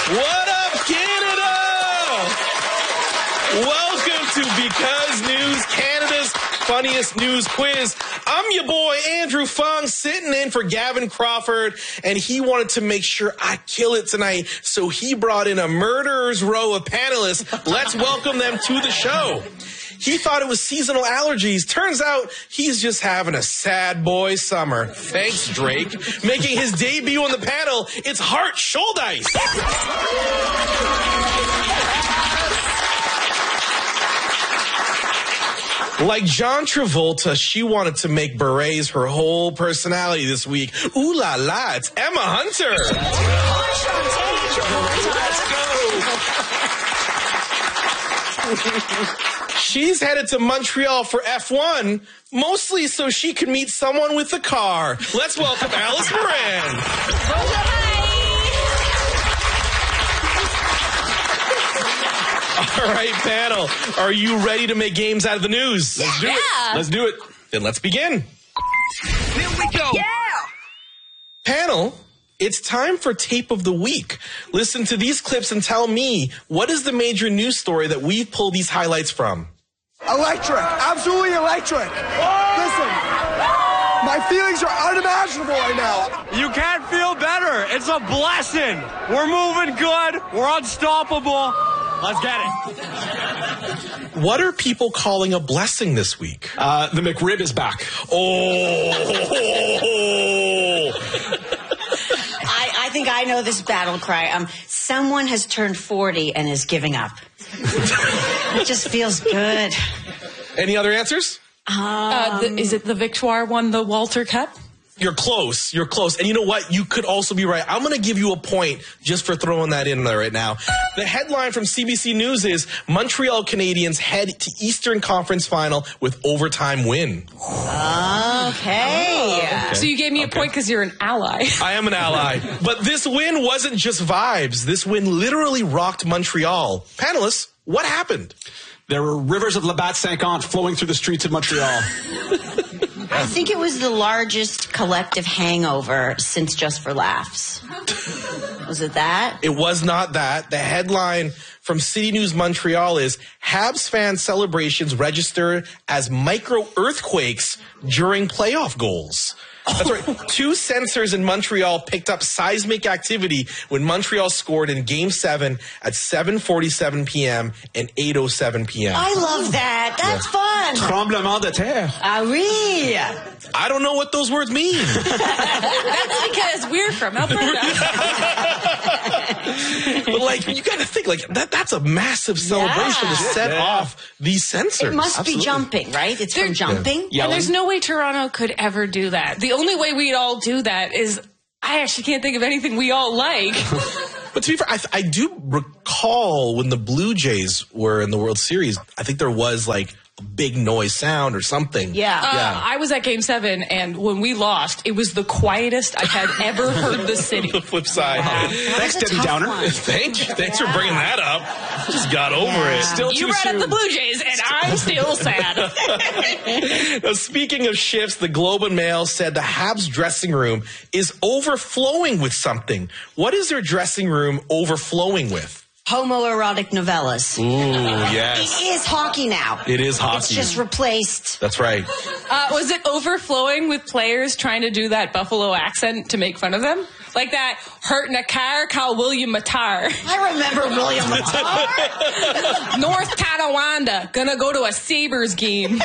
What up, Canada? Welcome to Because News, Canada's funniest news quiz. I'm your boy, Andrew Fung, sitting in for Gavin Crawford, and he wanted to make sure I kill it tonight, so he brought in a murderer's row of panelists. Let's welcome them to the show. He thought it was seasonal allergies. Turns out he's just having a sad boy summer. Thanks, Drake. Making his debut on the panel, it's Hart Schuldice. Like John Travolta, she wanted to make berets her whole personality this week. Ooh la la, it's Emma Hunter. Let's go. She's headed to Montreal for F1, mostly so she can meet someone with a car. Let's welcome Alice Moran. All right, panel, are you ready to make games out of the news? Let's do it. Let's do it. Then let's begin. Here we go. Yeah. Panel, it's time for Tape of the Week. Listen to these clips and tell me, what is the major news story that we've pulled these highlights from? Electric. Absolutely electric. Listen, my feelings are unimaginable right now. You can't feel better. It's a blessing. We're moving good. We're unstoppable. Let's get it. What are people calling a blessing this week? The McRib is back. Oh. I think I know this battle cry. Someone has turned 40 and is giving up. It just feels good. Any other answers? Is it the Victoire won the Walter Cup? You're close. You're close. And you know what? You could also be right. I'm going to give you a point just for throwing that in there right now. The headline from CBC News is Montreal Canadiens head to Eastern Conference Final with overtime win. Okay. So you gave me a point because you're an ally. I am an ally. But this win wasn't just vibes. This win literally rocked Montreal. Panelists, what happened? There were rivers of Labatt 50 flowing through the streets of Montreal. I think it was the largest collective hangover since Just for Laughs. Was it that? It was not that. The headline from City News Montreal is Habs fan celebrations registered as micro earthquakes during playoff goals. That's right. 2 sensors in Montreal picked up seismic activity when Montreal scored in Game 7 at 7:47 p.m. and 8:07 p.m. I love that. That's fun. Tremblement de terre. Ah oui. I don't know what those words mean. That's because we're from Alberta. But, like, you got to think, like, that's a massive celebration to set off these sensors. It must be jumping, right? It's from jumping. And there's no way Toronto could ever do that. The only way we'd all do that is, I actually can't think of anything we all like. But to be fair, I do recall when the Blue Jays were in the World Series, I think there was, like, a big noise sound or something. Yeah. I was at Game 7, and when we lost, it was the quietest I had ever heard the city. The flip side. Thanks, Debbie Downer. Thanks for bringing that up. Just got over it. Still You too brought soon. up the Blue Jays, and I'm still sad. Now, speaking of shifts, the Globe and Mail said the Habs dressing room is overflowing with something. What is their dressing room overflowing with? Homoerotic novellas. Ooh, yes. It is hockey now. It is hockey. It's just replaced. That's right. Was it overflowing with players trying to do that Buffalo accent to make fun of them? Like that, hurt in a car, call William Matar. I remember William Matar. North Tonawanda, gonna go to a Sabres game.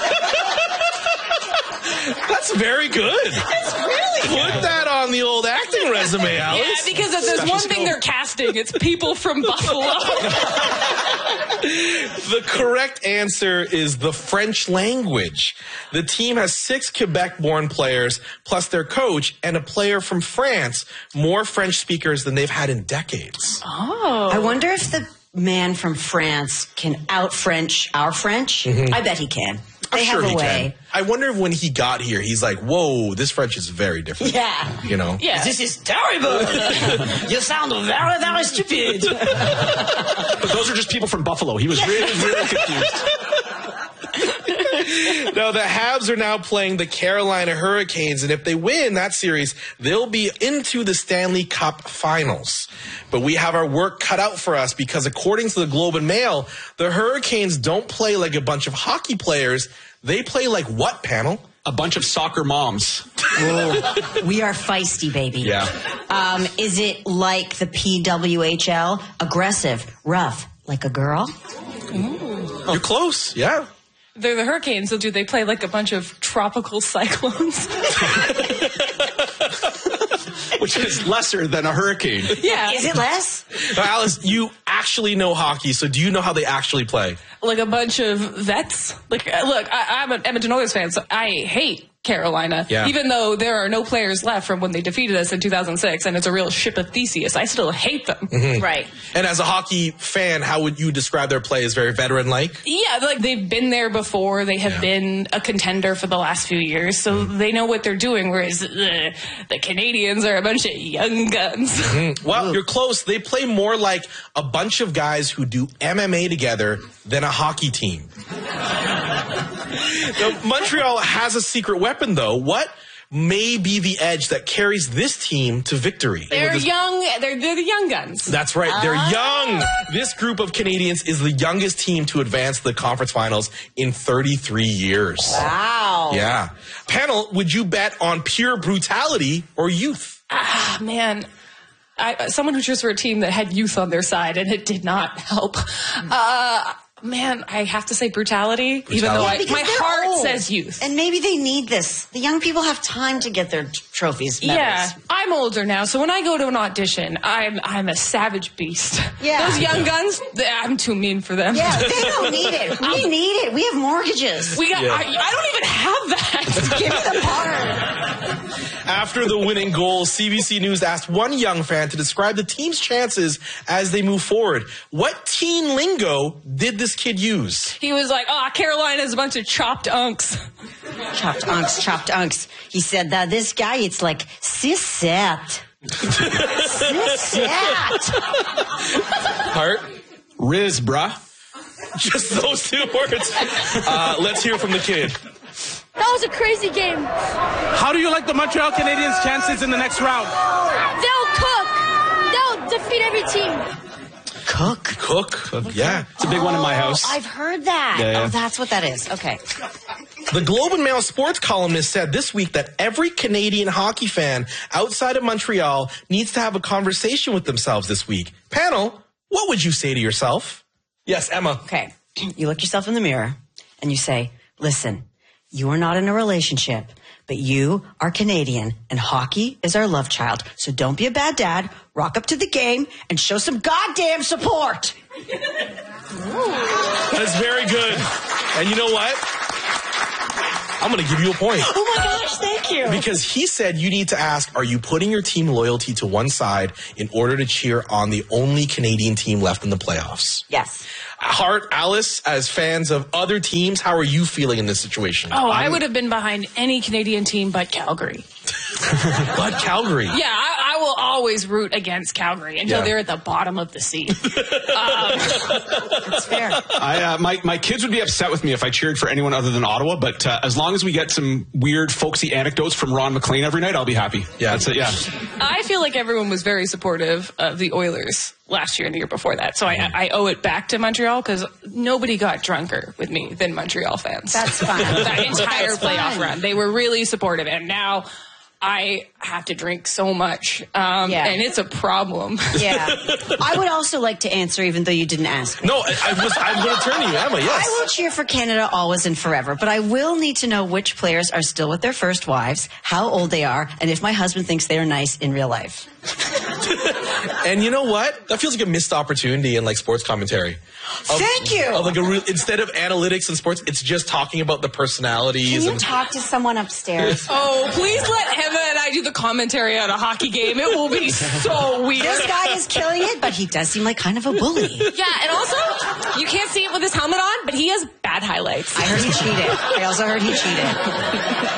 That's very good. It's really good. Put that on the old acting resume, Alice. Yeah, because if there's one thing they're casting, it's people from Buffalo. The correct answer is the French language. The team has 6 Quebec-born players, plus their coach, and a player from France, more French speakers than they've had in decades. Oh. I wonder if the man from France can out-French our French. I bet he can. They I'm sure have a he way. can. I wonder if when he got here, he's like, whoa, this French is very different. Yeah. You know? Yeah. This is terrible. You sound very, very stupid. But those are just people from Buffalo. He was really, really confused. Now, the Habs are now playing the Carolina Hurricanes, and if they win that series, they'll be into the Stanley Cup Finals. But we have our work cut out for us because according to the Globe and Mail, the Hurricanes don't play like a bunch of hockey players. They play like what, panel? A bunch of soccer moms. We are feisty, baby. Yeah. Is it like the PWHL? Aggressive, rough, like a girl? You're close, yeah. They're the Hurricanes, so do they play like a bunch of tropical cyclones? Which is lesser than a hurricane. Yeah. Is it less? Now, Alice, you actually know hockey, so do you know how they actually play? Like a bunch of vets. Like, look, I'm an Edmonton Oilers fan, so I hate Carolina. Yeah. Even though there are no players left from when they defeated us in 2006, and it's a real ship of Theseus, I still hate them. Mm-hmm. Right. And as a hockey fan, how would you describe their play as very veteran-like? Yeah, like they've been there before. They have been a contender for the last few years, so they know what they're doing, whereas the Canadians are a bunch of young guns. Well, you're close. They play more like a bunch of guys who do MMA together than a hockey team. Now, Montreal has a secret weapon, though. What may be the edge that carries this team to victory? They're young. They're the young guns. That's right. They're young. This group of Canadians is the youngest team to advance the conference finals in 33 years. Wow. Yeah. Panel, would you bet on pure brutality or youth? Ah, man. Someone who cheers for a team that had youth on their side, and it did not help. Man, I have to say brutality, even though because my they're heart old. says youth. And maybe they need this. The young people have time to get their trophies, medals. Yeah, I'm older now, so when I go to an audition, I'm a savage beast. Yeah. Those young guns, I'm too mean for them. Yeah, they don't need it. We need it. We have mortgages. We got. I don't even have that. Give me the part. After the winning goal, CBC News asked one young fan to describe the team's chances as they move forward. What teen lingo did this kid use? He was like, Carolina's a bunch of chopped unks. Chopped unks. He said that this guy, it's like, sissat. Sissat. Hart? Riz, bruh. Just those two words. Let's hear from the kid. That was a crazy game. How do you like the Montreal Canadiens' chances in the next round? They'll cook. They'll defeat every team. Cook. Yeah. It's a big one in my house. I've heard that. Yeah. Oh, that's what that is. Okay. The Globe and Mail sports columnist said this week that every Canadian hockey fan outside of Montreal needs to have a conversation with themselves this week. Panel, what would you say to yourself? Yes, Emma. Okay. You look yourself in the mirror and you say, listen, you are not in a relationship, but you are Canadian and hockey is our love child. So don't be a bad dad, rock up to the game and show some goddamn support. That is very good. And you know what? I'm going to give you a point. Oh my gosh, thank you. Because he said you need to ask, are you putting your team loyalty to one side in order to cheer on the only Canadian team left in the playoffs? Yes. Hart, Alice, as fans of other teams, how are you feeling in this situation? Oh, I would have been behind any Canadian team but Calgary. But Calgary. Yeah, I will always root against Calgary until they're at the bottom of the sea. That's fair. My kids would be upset with me if I cheered for anyone other than Ottawa, but as long as we get some weird, folksy anecdotes from Ron McLean every night, I'll be happy. Yeah, that's it, yeah. I feel like everyone was very supportive of the Oilers last year and the year before that. So I owe it back to Montreal because nobody got drunker with me than Montreal fans. That's fine. That entire That's playoff fine. run. They were really supportive. And now I have to drink so much. And it's a problem. Yeah. I would also like to answer, even though you didn't ask me. No, I'm going to turn to you, Emma, yes. I will cheer for Canada always and forever, but I will need to know which players are still with their first wives, how old they are, and if my husband thinks they are nice in real life. And you know what? That feels like a missed opportunity in like sports commentary. Thank you. Instead of analytics in sports, it's just talking about the personalities. Can you and talk to someone upstairs? Oh, please let Emma and I do the commentary on a hockey game. It will be so weird. This guy is killing it, but he does seem like kind of a bully. Yeah, and also, you can't see it with his helmet on, but he has bad highlights. I heard he cheated. I also heard he cheated.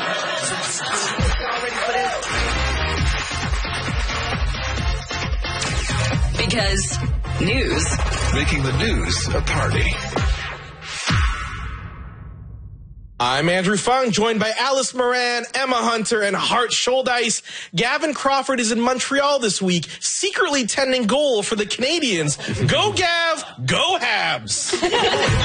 Because news. Making the news a party. I'm Andrew Fung, joined by Alice Moran, Emma Hunter, and Hart Scholdice. Gavin Crawford is in Montreal this week, secretly tending goal for the Canadians. Go Gav, go Habs!